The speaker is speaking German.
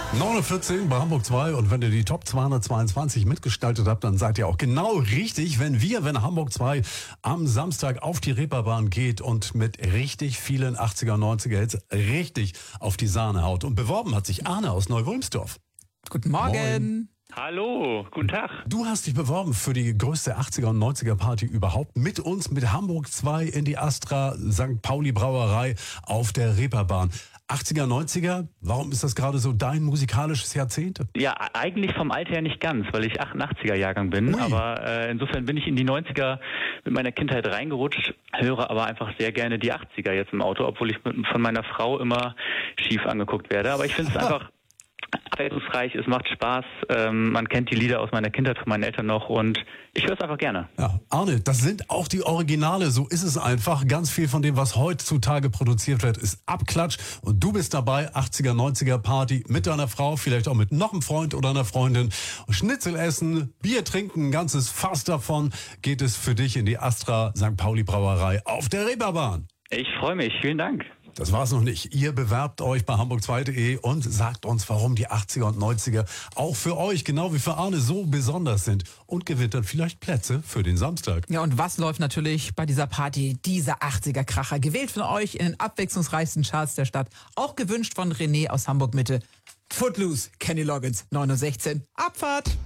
9:14 bei Hamburg 2 und wenn ihr die Top 222 mitgestaltet habt, dann seid ihr auch genau richtig, wenn Hamburg 2 am Samstag auf die Reeperbahn geht und mit richtig vielen 80er, 90er Hits richtig auf die Sahne haut. Und beworben hat sich Arne aus Neu-Wilmsdorf. Guten Morgen. Moin. Hallo, guten Tag. Du hast dich beworben für die größte 80er und 90er Party überhaupt mit uns, mit Hamburg 2 in die Astra St. Pauli Brauerei auf der Reeperbahn. 80er, 90er, warum ist das gerade so dein musikalisches Jahrzehnt? Ja, eigentlich vom Alter her nicht ganz, weil ich 88er Jahrgang bin. Ui. Aber insofern bin ich in die 90er mit meiner Kindheit reingerutscht, höre aber einfach sehr gerne die 80er jetzt im Auto, obwohl ich von meiner Frau immer schief angeguckt werde. Aber ich finde es einfach abwechslungsreich, es macht Spaß, man kennt die Lieder aus meiner Kindheit von meinen Eltern noch und ich höre es einfach gerne. Ja, Arne, das sind auch die Originale, so ist es einfach. Ganz viel von dem, was heutzutage produziert wird, ist Abklatsch und du bist dabei, 80er, 90er Party mit deiner Frau, vielleicht auch mit noch einem Freund oder einer Freundin. Schnitzel essen, Bier trinken, ein ganzes Fass davon geht es für dich in die Astra St. Pauli Brauerei auf der Reeperbahn. Ich freue mich, vielen Dank. Das war's noch nicht. Ihr bewerbt euch bei hamburg2.de und sagt uns, warum die 80er und 90er auch für euch, genau wie für Arne, so besonders sind. Und gewinnt dann vielleicht Plätze für den Samstag. Ja, und was läuft natürlich bei dieser Party? Dieser 80er-Kracher, gewählt von euch in den abwechslungsreichsten Charts der Stadt. Auch gewünscht von René aus Hamburg-Mitte. Footloose, Kenny Loggins, 9:16 Uhr, Abfahrt.